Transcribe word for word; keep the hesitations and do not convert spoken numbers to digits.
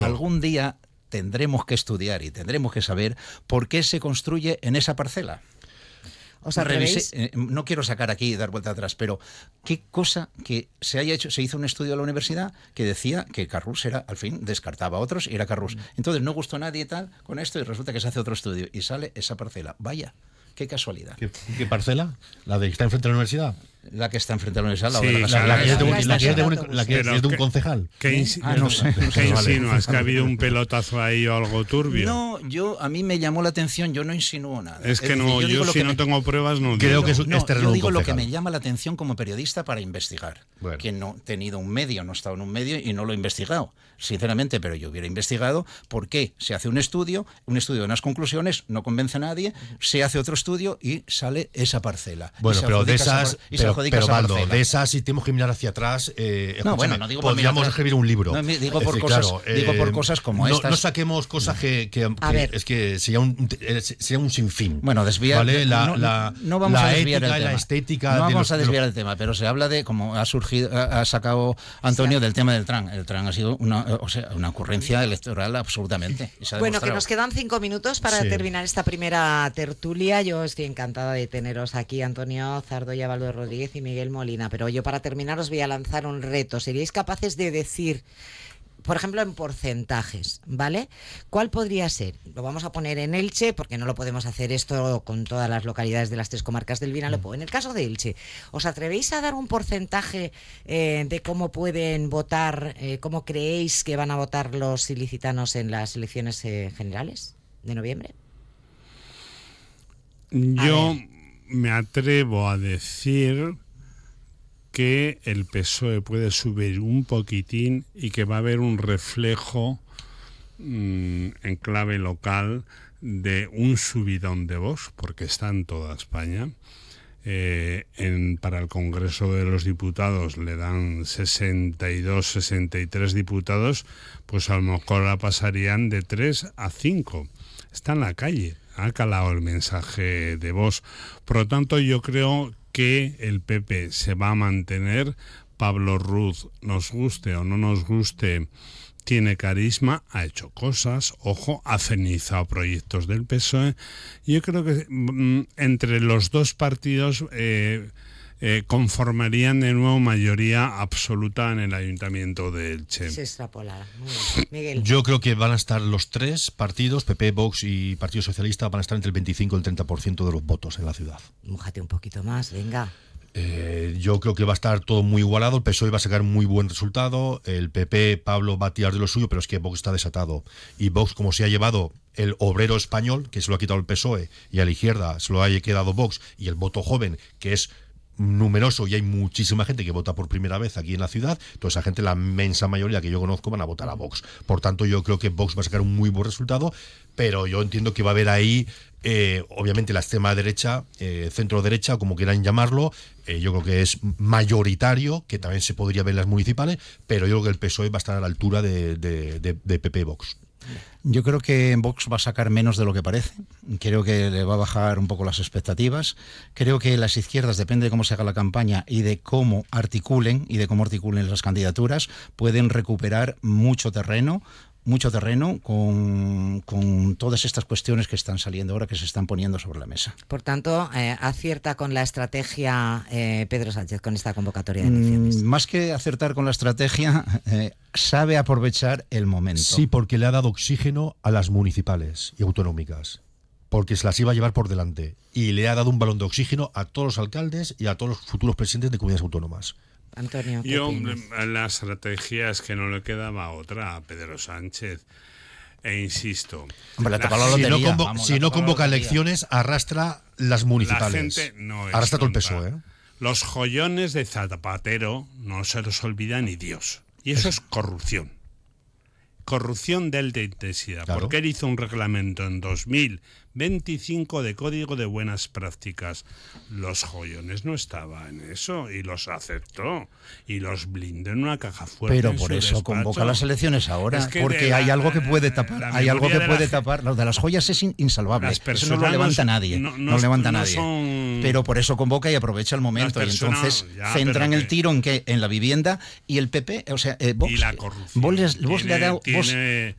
algún día tendremos que estudiar y tendremos que saber por qué se construye en esa parcela. ¿Os atrevéis? Revisé, eh, no quiero sacar aquí y dar vuelta atrás, pero qué cosa que se haya hecho, se hizo un estudio de la universidad que decía que Carrús era, al fin, descartaba a otros y era Carrús. Entonces no gustó a nadie y tal con esto y resulta que se hace otro estudio y sale esa parcela. Vaya, qué casualidad. ¿Qué, qué parcela? ¿La de que está enfrente de la universidad? La que está enfrente de la universidad, la Sí, de la, La, la que es de un, Está la que es de un, autobús. la que es Pero de un que- concejal. ¿Qué, insi- Ah, no sé. ¿Qué Vale. insinúas? ¿Que ha habido un pelotazo ahí o algo turbio? No, yo a mí me llamó la atención, yo no insinúo nada. Es que decir, no, yo, digo lo si que no me- tengo pruebas no Creo digo. que es un- No, es terreno yo de un digo lo que concejal. me llama la atención como periodista para investigar. Bueno. Que no he tenido un medio, no he estado en un medio y no lo he investigado, sinceramente, pero yo hubiera investigado por qué se hace un estudio, un estudio de unas conclusiones, no convence a nadie, se hace otro estudio y sale esa parcela. Y Bueno, se pero de adjudica esa esas, par- y se pero, adjudica pero esa Baldo, parcela. de esas si tenemos que mirar hacia atrás, eh, No, escúchame, bueno, no digo por mirar podríamos atrás. escribir un libro. No, digo Es por decir, cosas- claro, digo por eh, cosas como no, estas. No saquemos cosas que, que, A que ver. es que sería un, eh, sería un sinfín. Bueno, desviar. ¿Vale? La, no, la, no vamos la a desviar ética el y tema. la estética. No de vamos los- a de desviar los- el tema, pero se habla de, como ha surgido, ha, ha sacado Antonio del tema del Tran. El Tran ha sido una, o sea, una ocurrencia electoral absolutamente. Y se ha Bueno, que demostrado. nos quedan cinco minutos para Sí. terminar esta primera tertulia. Yo estoy encantada de teneros aquí, Antonio Zardoya, Baldo Rodríguez y Miguel Molina. Pero yo para terminar os voy a lanzar un reto. ¿Seríais capaces de decir, por ejemplo, en porcentajes, ¿vale? ¿Cuál podría ser? Lo vamos a poner en Elche, porque no lo podemos hacer esto con todas las localidades de las tres comarcas del Vinalopó. En el caso de Elche, ¿os atrevéis a dar un porcentaje eh, de cómo pueden votar, eh, cómo creéis que van a votar los ilicitanos en las elecciones eh, generales de noviembre? Yo ver. me atrevo a decir que el P S O E puede subir un poquitín y que va a haber un reflejo mmm, en clave local de un subidón de Vox, porque está en toda España. Eh, en, para el Congreso de los Diputados le dan sesenta y dos, sesenta y tres diputados, pues a lo mejor la pasarían de tres a cinco. Está en la calle, ha calado el mensaje de Vox. Por lo tanto, yo creo que el P P se va a mantener. Pablo Ruz, nos guste o no nos guste, tiene carisma, ha hecho cosas, ojo, ha cenizado proyectos del P S O E. Yo creo que mm, entre los dos partidos eh, eh, conformarían de nuevo mayoría absoluta en el Ayuntamiento de Elche. Se extrapolará. Muy bien. Miguel. Yo creo que van a estar los tres partidos, P P, Vox y Partido Socialista, van a estar entre el veinticinco y el treinta por ciento de los votos en la ciudad. Mójate un poquito más, venga. Eh, yo creo que va a estar todo muy igualado. El P S O E va a sacar un muy buen resultado. El P P, Pablo, va a tirar de lo suyo, pero es que Vox está desatado. Y Vox, como se ha llevado el obrero español, que se lo ha quitado el P S O E, y a la izquierda se lo ha quedado Vox, y el voto joven, que es numeroso y hay muchísima gente que vota por primera vez aquí en la ciudad, toda esa gente, la inmensa mayoría que yo conozco, van a votar a Vox. Por tanto, yo creo que Vox va a sacar un muy buen resultado, pero yo entiendo que va a haber ahí, eh, obviamente, la extrema derecha, eh, centro derecha, como quieran llamarlo, eh, yo creo que es mayoritario, que también se podría ver en las municipales, pero yo creo que el P S O E va a estar a la altura de, de, de, de P P Vox. Yo creo que Vox va a sacar menos de lo que parece. Creo que le va a bajar un poco las expectativas. Creo que las izquierdas, depende de cómo se haga la campaña y de cómo articulen y de cómo articulen las candidaturas, pueden recuperar mucho terreno. mucho terreno con, con todas estas cuestiones que están saliendo ahora, que se están poniendo sobre la mesa. Por tanto, eh, acierta con la estrategia eh, Pedro Sánchez con esta convocatoria de elecciones. Mm, más que acertar con la estrategia, eh, sabe aprovechar el momento. Sí, porque le ha dado oxígeno a las municipales y autonómicas, porque se las iba a llevar por delante, y le ha dado un balón de oxígeno a todos los alcaldes y a todos los futuros presidentes de comunidades autónomas. Antonio, ¿qué Yo, opinas? la estrategia es que no le quedaba otra a Pedro Sánchez. E insisto, Hombre, le la tocó la gente- Si no, lotería, convo- vamos, si le no tocó la convoca lotería. elecciones, arrastra las la municipales. gente no es arrastra todo el P S O E. tonta. ¿eh? Los joyones de Zapatero no se los olvida ni Dios. Y eso es corrupción. Corrupción de alta intensidad. Claro. Porque él hizo un reglamento en dos mil veinticinco de código de buenas prácticas. Los joyones no estaban en eso y los aceptó y los blindó en una caja fuerte. Pero en por su eso despacho. convoca las elecciones ahora, Es que porque de la- hay algo que puede tapar, la hay algo memoria que de puede la gen- tapar. Lo de las joyas es in- insalvable. Las Eso no personas lo levanta no- nadie, no- no, no- levanta no nadie. son- Pero por eso convoca y aprovecha el momento Las y personas- entonces ya, centran pero el que- tiro en que en la vivienda y el P P, o sea, eh, Vox, Y la corrupción. Vox, les- Vox le ha Tiene- dado, Vox- tiene-